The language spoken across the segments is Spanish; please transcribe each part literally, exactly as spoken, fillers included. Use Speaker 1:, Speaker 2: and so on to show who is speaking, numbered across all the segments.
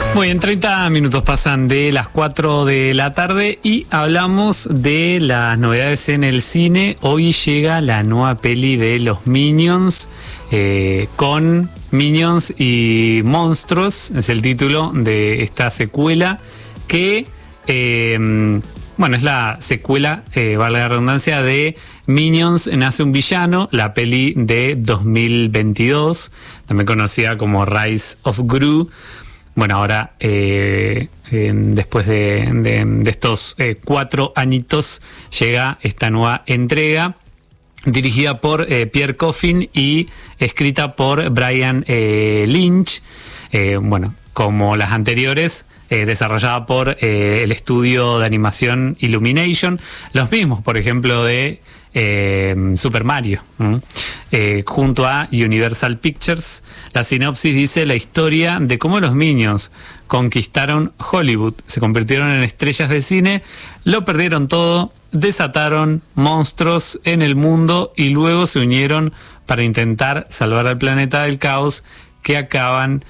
Speaker 1: Muy bien, treinta minutos pasan de las cuatro de la tarde y hablamos de las novedades en el cine. Hoy llega la nueva peli de los Minions, eh, con Minions y Monstruos, es el título de esta secuela que, eh, bueno, es la secuela, eh, vale la redundancia, de Minions Nace un Villano, la peli de dos mil veintidós, también conocida como Rise of Gru. Bueno, ahora, eh, eh, después de, de, de estos eh, cuatro añitos, llega esta nueva entrega, dirigida por eh, Pierre Coffin y escrita por Brian eh, Lynch. Eh, bueno, como las anteriores, eh, desarrollada por eh, el estudio de animación Illumination, los mismos, por ejemplo, de Eh, Super Mario, ¿no? eh, junto a Universal Pictures. La sinopsis dice la historia de cómo los Minions conquistaron Hollywood, se convirtieron en estrellas de cine, lo perdieron todo, desataron monstruos en el mundo y luego se unieron para intentar salvar al planeta del caos que acaban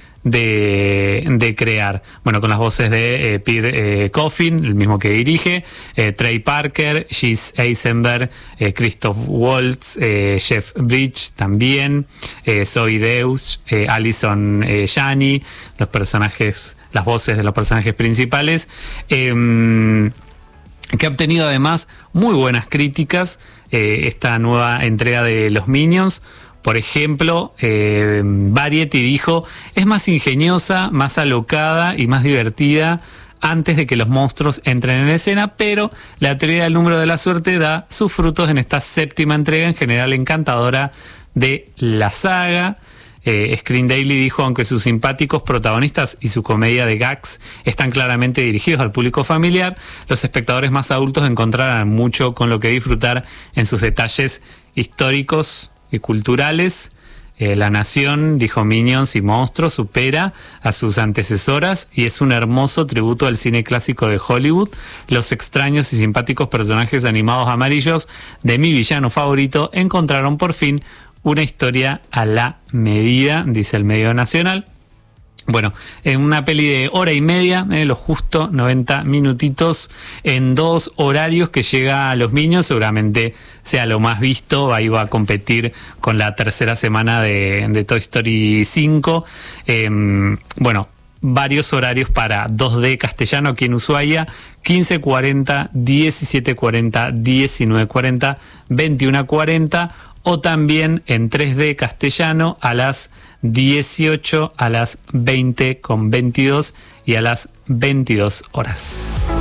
Speaker 1: de, de crear. Bueno, con las voces de eh, Pierre eh, Coffin, el mismo que dirige, eh, Trey Parker, Jesse Eisenberg, eh, Christoph Waltz, eh, Jeff Bridges también, eh, Zoe Deus, eh, Alison eh, Janney, los personajes, las voces de los personajes principales, eh, que ha obtenido además muy buenas críticas eh, esta nueva entrega de los Minions. Por ejemplo, eh, Variety dijo, es más ingeniosa, más alocada y más divertida antes de que los monstruos entren en escena, pero la teoría del número de la suerte da sus frutos en esta séptima entrega, en general encantadora, de la saga. Eh, Screen Daily dijo, aunque sus simpáticos protagonistas y su comedia de gags están claramente dirigidos al público familiar, los espectadores más adultos encontrarán mucho con lo que disfrutar en sus detalles históricos y culturales. Eh, la Nación dijo, Minions y Monstruos supera a sus antecesoras y es un hermoso tributo al cine clásico de Hollywood. Los extraños y simpáticos personajes animados amarillos de mi villano favorito encontraron por fin una historia a la medida, dice el medio nacional. Bueno, en una peli de hora y media, eh, lo justo, noventa minutitos, en dos horarios que llega a los Minions, seguramente sea lo más visto, ahí va a competir con la tercera semana de, de Toy Story cinco. Eh, bueno, varios horarios para dos D castellano aquí en Ushuaia, quince cuarenta, diecisiete cuarenta, diecinueve cuarenta, veintiuno cuarenta, o también en tres D castellano a las dieciocho, a las veinte con veintidós y a las veintidós horas.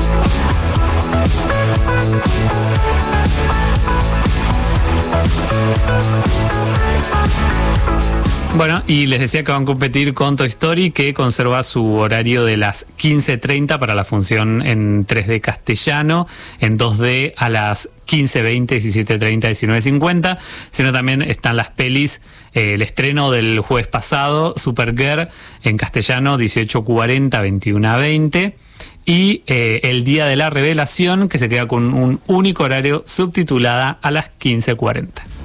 Speaker 1: Bueno, y les decía que van a competir con Toy Story, que conserva su horario de las quince treinta para la función en tres D castellano, en dos D a las quince veinte, diecisiete treinta, diecinueve cincuenta, sino también están las pelis, eh, el estreno del jueves pasado, Supergirl, en castellano, dieciocho cuarenta, veintiuno veinte, y eh, el día de la revelación, que se queda con un único horario, subtitulada a las quince cuarenta.